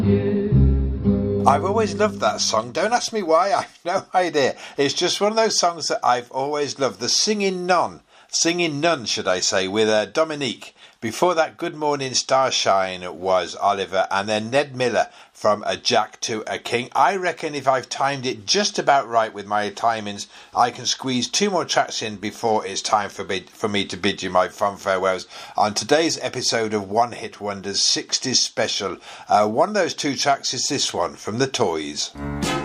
I've always loved that song. Don't ask me why, I've no idea. It's just one of those songs that I've always loved. The Singing Nun, should I say, with Dominique. Before that, Good Morning Starshine was Oliver, and then Ned Miller from A Jack to a King. I reckon if I've timed it just about right with my timings, I can squeeze 2 more tracks in before it's time for me to bid you my fond farewells on today's episode of One Hit Wonders 60s Special. One of those 2 tracks is this one from The Toys.